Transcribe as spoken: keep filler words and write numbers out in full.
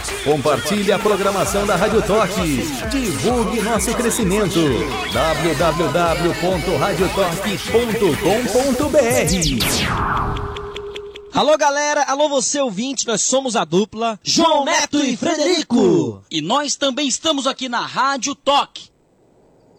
Compartilhe a programação da Rádio Toque. Divulgue nosso crescimento. w w w ponto rádio toque ponto com ponto b r. Alô galera, alô você ouvinte, nós somos a dupla João Neto e Frederico. E nós também estamos aqui na Rádio Toque.